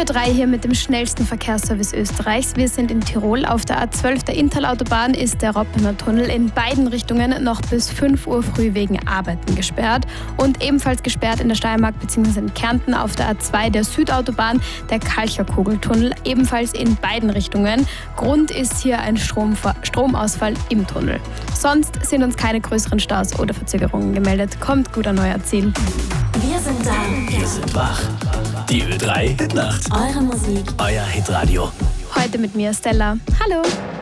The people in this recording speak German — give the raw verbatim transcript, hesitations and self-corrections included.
drei hier mit dem schnellsten Verkehrsservice Österreichs. Wir sind in Tirol. Auf der A zwölf der Inntal-Autobahn ist der Roppener Tunnel in beiden Richtungen noch bis fünf Uhr früh wegen Arbeiten gesperrt. Und ebenfalls gesperrt in der Steiermark bzw. in Kärnten auf der A zwei der Südautobahn der Kalcherkugeltunnel, ebenfalls in beiden Richtungen. Grund ist hier ein Stromver- Stromausfall im Tunnel. Sonst sind uns keine größeren Staus oder Verzögerungen gemeldet. Kommt gut an euer Ziel. Wir sind da. Wir sind wach. Die Ö drei Hitnacht. Eure Musik. Euer Hitradio. Heute mit mir Stella. Hallo.